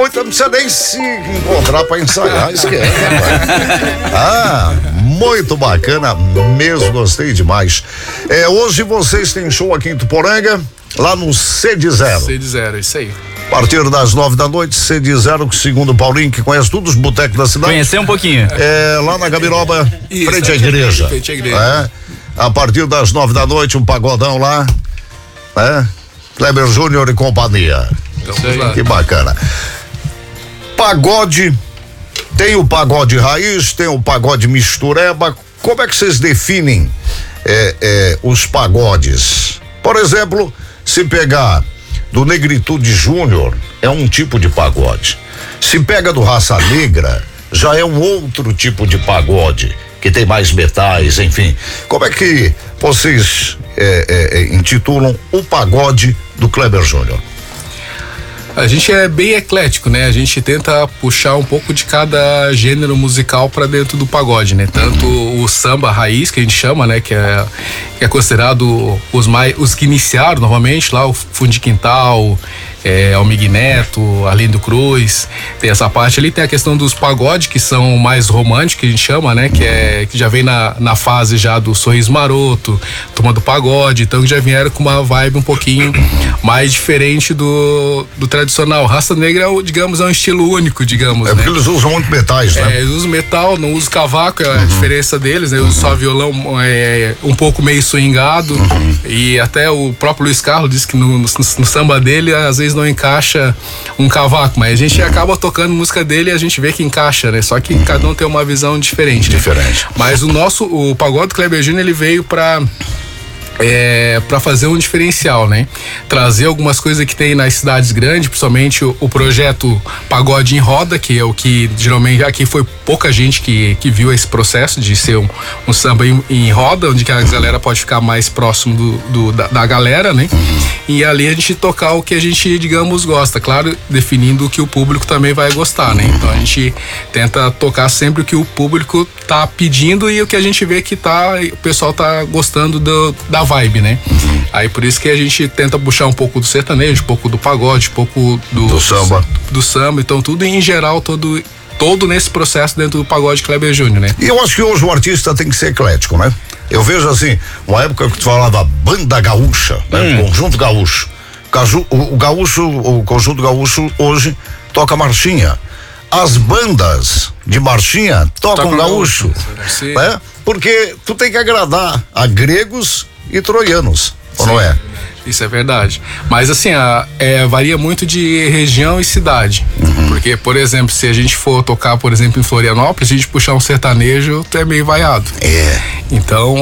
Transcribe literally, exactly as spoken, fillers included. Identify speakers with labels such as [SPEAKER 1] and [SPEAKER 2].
[SPEAKER 1] noite, não precisa nem se encontrar pra ensaiar, esquece. Ah, muito bacana mesmo, gostei demais. É, hoje vocês têm show aqui em Tuporanga, lá no C D Zero.
[SPEAKER 2] C D Zero, isso aí.
[SPEAKER 1] A partir das nove da noite, C D Zero, que segundo o Paulinho, que conhece todos os botecos da cidade.
[SPEAKER 3] Conhecer um pouquinho.
[SPEAKER 1] É, lá na Gabiroba,
[SPEAKER 2] Isso,
[SPEAKER 1] frente à igreja.
[SPEAKER 2] Frente à igreja.
[SPEAKER 1] É, a partir das nove da noite, um pagodão lá, né? Kleber Júnior e companhia.
[SPEAKER 2] Então,
[SPEAKER 1] que bacana. Pagode, tem o pagode raiz, tem o pagode mistureba. Como é que vocês definem é, é, os pagodes? Por exemplo, se pegar do Negritude Júnior, é um tipo de pagode. Se pega do Raça Negra, já é um outro tipo de pagode, que tem mais metais, enfim. Como é que vocês é, é, intitulam o pagode do Kleber Júnior?
[SPEAKER 2] A gente é bem eclético, né? A gente tenta puxar um pouco de cada gênero musical para dentro do pagode, né? Tanto o samba raiz, que a gente chama, né? Que é, que é considerado os mais, os que iniciaram normalmente lá, o Fundo de Quintal, é, Almig Neto, Arlindo Cruz, tem essa parte ali. Tem a questão dos pagodes, que são mais românticos, que a gente chama, né? Que, é, que já vem na, na fase já do Sorriso Maroto, Turma do Pagode, então que já vieram com uma vibe um pouquinho mais diferente do, do tradicional. Raça Negra, digamos, é um estilo único, digamos,
[SPEAKER 1] É
[SPEAKER 2] né?
[SPEAKER 1] porque eles usam muito metais, né?
[SPEAKER 2] É, eles usam metal, não usam cavaco, é a uhum. diferença deles, né? Usam só violão é, um pouco meio swingado, uhum. e até o próprio Luiz Carlos disse que no, no, no samba dele, às vezes não encaixa um cavaco, mas a gente acaba tocando música dele e a gente vê que encaixa, né? Só que cada um tem uma visão diferente.
[SPEAKER 1] Diferente.
[SPEAKER 2] Né? Mas o nosso, o pagode do Kleber Júnior, ele veio pra É, para fazer um diferencial, né? Trazer algumas coisas que tem nas cidades grandes, principalmente o, o projeto Pagode em Roda, que é o que geralmente aqui foi pouca gente que, que viu esse processo de ser um, um samba em, em roda, onde que a galera pode ficar mais próximo do, do da, da galera, né? E ali a gente tocar o que a gente, digamos, gosta, claro, definindo o que o público também vai gostar, né? Então a gente tenta tocar sempre o que o público tá pedindo e o que a gente vê que tá, o pessoal tá gostando do, da vibe, né? Uhum. Aí por isso que a gente tenta puxar um pouco do sertanejo, um pouco do pagode, um pouco do,
[SPEAKER 1] do samba.
[SPEAKER 2] Do, do samba, então tudo em geral, todo, todo nesse processo dentro do pagode Kleber Júnior, né?
[SPEAKER 1] E eu acho que hoje o artista tem que ser eclético, né? Eu vejo assim, uma época que tu falava banda gaúcha, né? Hum. Conjunto gaúcho. Caju, o, o gaúcho, o conjunto gaúcho hoje toca marchinha. As bandas de marchinha tocam Toca gaúcho, gaúcho, né? Porque tu tem que agradar a gregos e troianos, ou não é?
[SPEAKER 2] Isso é verdade. Mas assim, a, é, varia muito de região e cidade. Uhum. Porque, por exemplo, se a gente for tocar, por exemplo, em Florianópolis, a gente puxar um sertanejo, tu é meio vaiado.
[SPEAKER 1] É.
[SPEAKER 2] Então,